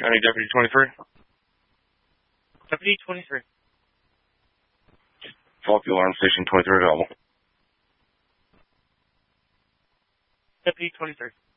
County Deputy 23. Deputy 23. Faulty Alarm Station 23 available. Deputy 23.